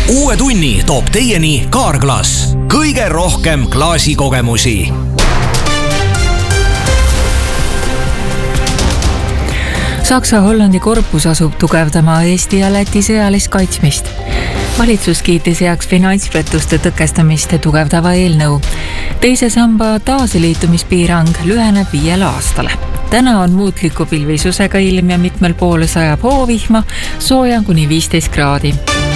Uue tunni toob teieni Carglass. Kõige rohkem klaasikogemusi. Saksa-Hollandi korpus asub tugevdama Eesti ja Läti sõjalist kaitsmist. Valitsus kiitis heaks finantspettuste tõkestamist tugevdava eelnõu. Teise samba taasliitumispiirang lüheneb 5 aastale. Täna on muutliku pilvisusega ilm ja mitmel pool sajab hoovihma, sooja kuni 15 kraadi.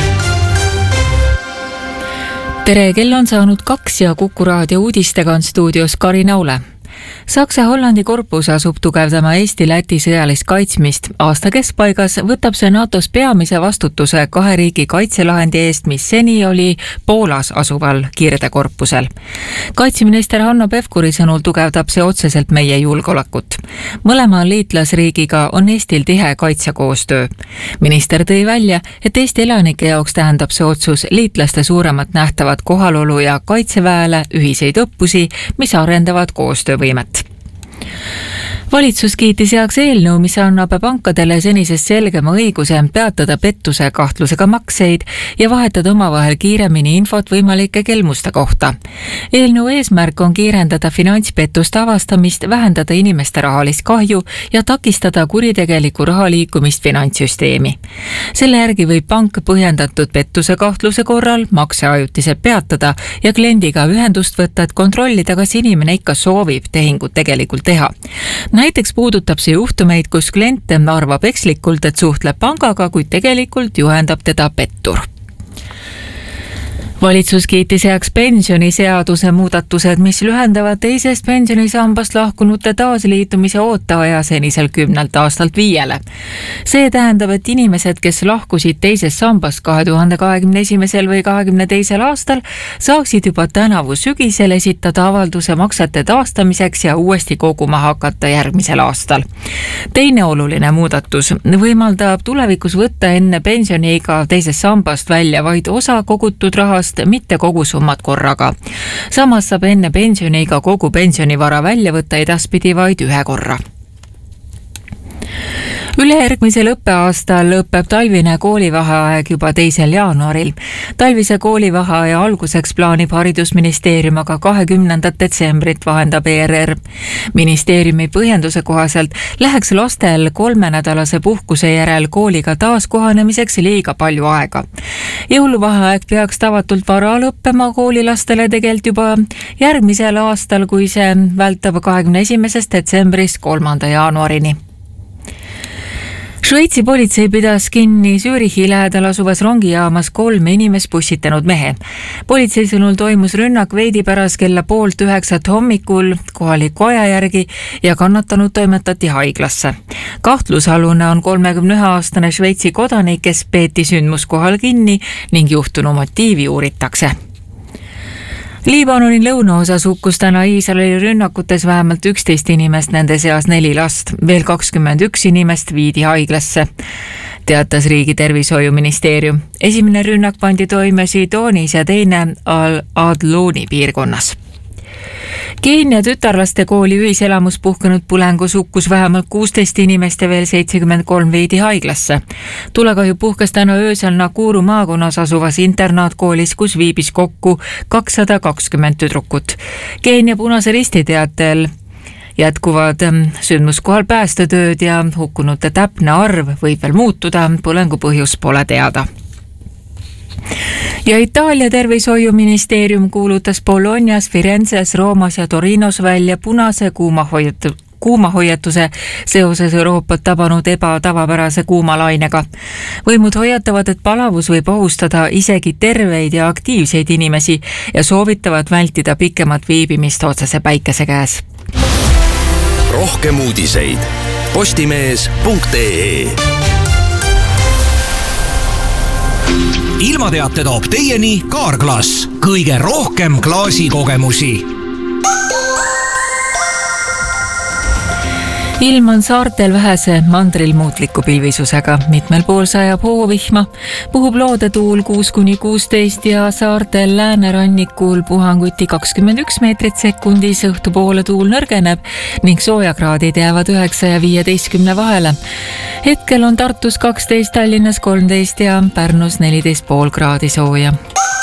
Tere, kell on saanud 2 ja Kuku raadio uudistega on stuudios Kari Naule. Saksa-Hollandi korpus asub tugevdama Eesti-Läti sõjalist kaitsmist. Aasta keskpaigas võtab see NATOs peamise vastutuse 2 riigi kaitselahendi eest, mis seni oli Poolas asuval kirdekorpusel. Kaitseminister Hanno Pevkuri sõnul tugevdab see otseselt meie julgeolekut. Mõlema liitlasriigiga on Eestil tihe kaitsekoostöö. Minister tõi välja, et Eesti elanike jaoks tähendab see otsus liitlaste suuremat nähtavat kohalolu ja kaitseväele ühiseid õppusi, mis arendavad koostöövõimet. Valitsus kiitis heaks eelnõu, mis annab pankadele senisest selgema õiguse peatada pettuse kahtlusega makseid ja vahetada omavahel kiiremini infot võimalike kelmuste kohta. Eelnõu eesmärk on kiirendada finantspettuste avastamist, vähendada inimeste rahalist kahju ja takistada kuritegeliku raha liikumist finantssüsteemi. Selle järgi võib pank põhjendatud pettuse kahtluse korral makse ajutiselt peatada ja kliendiga ühendust võtta, et kontrollida, kas inimene ikka soovib tehingut tegelikult teha. Näiteks puudutab see juhtumeid, kus klient arvab ekslikult, et suhtleb pangaga, kuid tegelikult juhendab teda pettur. Valitsus kiitis heaks pensioniseaduse muudatused, mis lühendavad teisest pensionisambast lahkunute taasliitumise ooteaja senisel 10 aastalt 5. See tähendab, et inimesed, kes lahkusid teisest sambast 2021. või 2022. aastal, saaksid juba tänavu sügisel esitada avalduse maksete taastamiseks ja uuesti koguma hakata järgmisel aastal. Teine oluline muudatus võimaldab tulevikus võtta enne pensioniiga teisest sambast välja vaid osa kogutud rahast, mitte kogu summat korraga. Samas saab enne pensioniiga kogu pensionivara välja võtta edaspidi vaid 1 korra. Ülejärgmisel õppeaastal lõpeb talvine koolivaheaeg juba 2. jaanuaril. Talvise koolivaheaja alguseks plaanib haridusministeerium aga 20. detsembrit, vahendab ERR. Ministeeriumi põhjenduse kohaselt läheks lastel 3-nädalase puhkuse järel kooliga taaskohanemiseks liiga palju aega. Jõuluvaheaeg peaks tavatult vara lõppema koolilastele tegelikult juba järgmisel aastal, kui see vältab 21. detsembrist 3. jaanuarini. Šveitsi politsei pidas kinni Zürichi lähedal asuvas rongijaamas 3 inimest pussitanud mehe. Politsei sõnul toimus rünnak veidi pärast kella 8:30 hommikul kohaliku aja järgi ja kannatanud toimetati haiglasse. Kahtlusalune on 31-aastane Šveitsi kodanik, kes peeti sündmuskohal kinni ning juhtunu motiivi uuritakse. Liibanoni lõunaosas hukkus täna Iisraeli rünnakutes vähemalt 11 inimest, nende seas 4 last. Veel 21 inimest viidi haiglasse, teatas riigi tervishoiuministeerium. Esimene rünnak pandi toime Sidoonis ja teine Al-Adlooni piirkonnas. Keenia tütarlaste kooli ühiselamus puhkenud põlengus hukkus vähemalt 16 inimest ja veel 73 viidi haiglasse. Tulekahju puhkes täna öösel Nakuru maakonnas asuvas internaatkoolis, kus viibis kokku 220 tüdrukut. Keenia Punase Risti teatel jätkuvad sündmuskohal päästetööd ja hukkunute täpne arv võib veel muutuda, põlengu põhjus pole teada. Ja Itaalia tervishoiuministeerium kuulutas Bolognas, Firenzes, Roomas ja Torinos välja punase kuumahoiatuse seoses Euroopat tabanud ebatavapärase kuumalainega. Võimud hoiatavad, et palavus võib ohustada isegi terveid ja aktiivseid inimesi ja soovitavad vältida pikemat viibimist otsese päikese käes. Rohkem uudiseid postimees.ee. Ilmateate toob teieni Carglass. Kõige rohkem klaasikogemusi. ilm on saartel vähese, mandril muutliku pilvisusega, mitmel pool sajab hoovihma, puhub loodetuul 6–16 ja saartel läänerannikul puhanguti 21 meetrit sekundis, õhtupoole tuul nõrgeneb ning soojakraadid jäävad 9 ja 15 vahele. Hetkel on Tartus 12, Tallinnas 13 ja Pärnus 14,5 kraadi sooja.